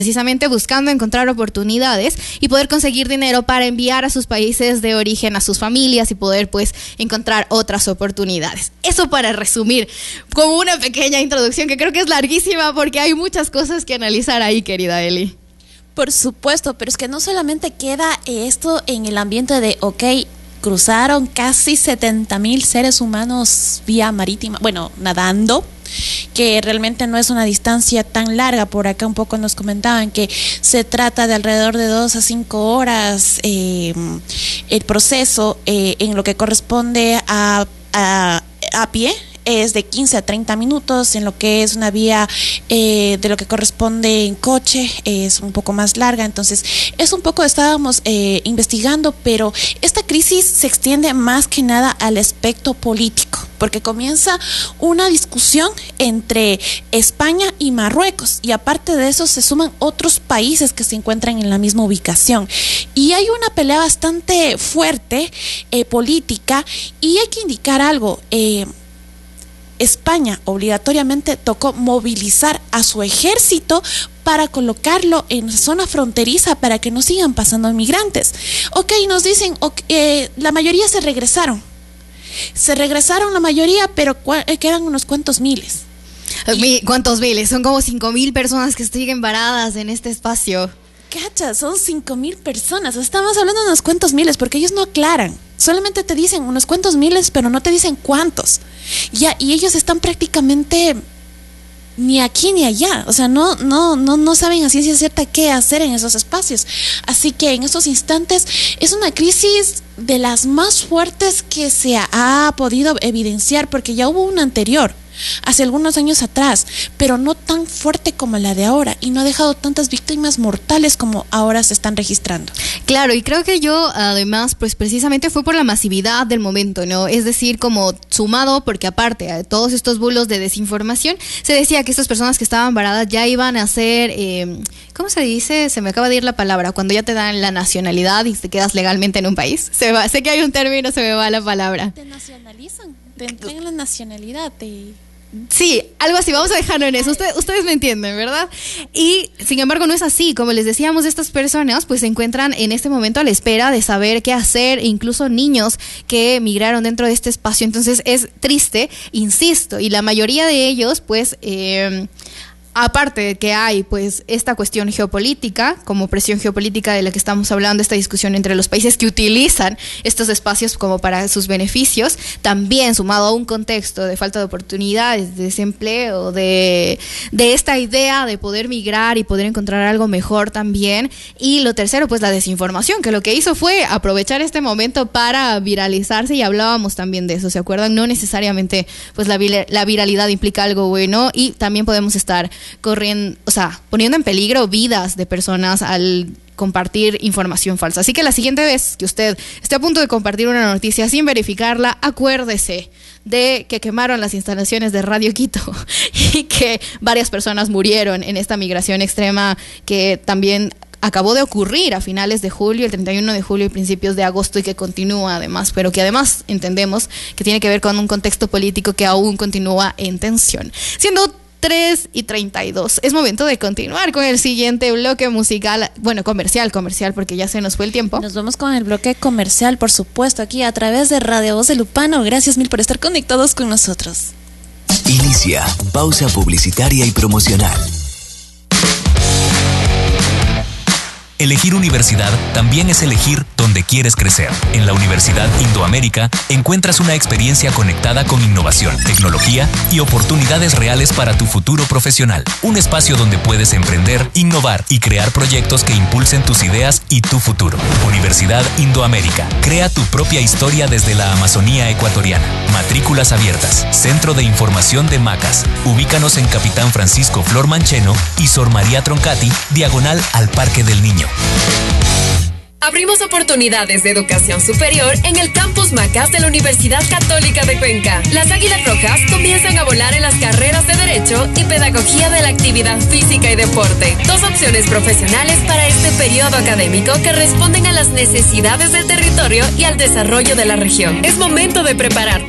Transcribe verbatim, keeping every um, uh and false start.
precisamente buscando encontrar oportunidades y poder conseguir dinero para enviar a sus países de origen a sus familias y poder pues encontrar otras oportunidades. Eso para resumir, como una pequeña introducción que creo que es larguísima porque hay muchas cosas que analizar ahí, querida Eli. Por supuesto, pero es que no solamente queda esto en el ambiente de, ok, cruzaron casi setenta mil seres humanos vía marítima, bueno, nadando, que realmente no es una distancia tan larga. Por acá un poco nos comentaban que se trata de alrededor de dos a cinco horas eh, el proceso eh, en lo que corresponde a, a, a pie. Es de quince a treinta minutos, en lo que es una vía eh, de lo que corresponde en coche es un poco más larga. Entonces es un poco, estábamos eh, investigando, pero esta crisis se extiende más que nada al aspecto político, porque comienza una discusión entre España y Marruecos, y aparte de eso se suman otros países que se encuentran en la misma ubicación, y hay una pelea bastante fuerte eh, política. Y hay que indicar algo, eh, España obligatoriamente tocó movilizar a su ejército para colocarlo en zona fronteriza para que no sigan pasando migrantes. Ok, nos dicen, okay, eh, la mayoría se regresaron. Se regresaron la mayoría, pero quedan unos cuantos miles. ¿Cuántos miles? Son como cinco mil personas que siguen varadas en este espacio. Cacha, son cinco mil personas. Estamos hablando de unos cuantos miles, porque ellos no aclaran. Solamente te dicen unos cuantos miles, pero no te dicen cuántos. Ya, y ellos están prácticamente ni aquí ni allá. O sea, no, no, no, no saben a ciencia cierta qué hacer en esos espacios. Así que en estos instantes es una crisis de las más fuertes que se ha podido evidenciar, porque ya hubo una anterior hace algunos años atrás, pero no tan fuerte como la de ahora, y no ha dejado tantas víctimas mortales como ahora se están registrando. Claro, y creo que yo además pues precisamente fue por la masividad del momento, ¿no? Es decir, como sumado, porque aparte de todos estos bulos de desinformación, se decía que estas personas que estaban varadas ya iban a ser, eh, ¿cómo se dice? Se me acaba de ir la palabra, cuando ya te dan la nacionalidad y te quedas legalmente en un país. Se va, sé que hay un término, se me va la palabra. Te nacionalizan, te entregan la nacionalidad, te... Sí, algo así, vamos a dejarlo en eso. Ustedes, ustedes me entienden, ¿verdad? Y sin embargo no es así. Como les decíamos, estas personas pues se encuentran en este momento a la espera de saber qué hacer, incluso niños que migraron dentro de este espacio. Entonces es triste, insisto, y la mayoría de ellos pues... Eh, aparte de que hay pues esta cuestión geopolítica, como presión geopolítica de la que estamos hablando, esta discusión entre los países que utilizan estos espacios como para sus beneficios, también sumado a un contexto de falta de oportunidades, de desempleo, de, de esta idea de poder migrar y poder encontrar algo mejor también. Y lo tercero, pues la desinformación, que lo que hizo fue aprovechar este momento para viralizarse, y hablábamos también de eso, ¿se acuerdan? No necesariamente pues la, la viralidad implica algo bueno, y también podemos estar corriendo, o sea, poniendo en peligro vidas de personas al compartir información falsa. Así que la siguiente vez que usted esté a punto de compartir una noticia sin verificarla, acuérdese de que quemaron las instalaciones de Radio Quito y que varias personas murieron en esta migración extrema que también acabó de ocurrir a finales de julio, el treinta y uno de julio y principios de agosto, y que continúa además, pero que además entendemos que tiene que ver con un contexto político que aún continúa en tensión. Siendo tres y treinta y dos. Es momento de continuar con el siguiente bloque musical, bueno, comercial, comercial, porque ya se nos fue el tiempo. Nos vamos con el bloque comercial, por supuesto, aquí a través de Radio Voz de Lupano. Gracias mil por estar conectados con nosotros. Inicia pausa publicitaria y promocional. Elegir universidad también es elegir dónde quieres crecer. En la Universidad Indoamérica encuentras una experiencia conectada con innovación, tecnología y oportunidades reales para tu futuro profesional. Un espacio donde puedes emprender, innovar y crear proyectos que impulsen tus ideas y tu futuro. Universidad Indoamérica. Crea tu propia historia desde la Amazonía ecuatoriana. Matrículas abiertas. Centro de Información de Macas. Ubícanos en Capitán Francisco Flor Mancheno y Sor María Troncati, diagonal al Parque del Niño. Abrimos oportunidades de educación superior en el Campus Macas de la Universidad Católica de Cuenca. Las Águilas Rojas comienzan a volar en las carreras de Derecho y Pedagogía de la Actividad Física y Deporte. Dos opciones profesionales para este periodo académico que responden a las necesidades del territorio y al desarrollo de la región. Es momento de prepararte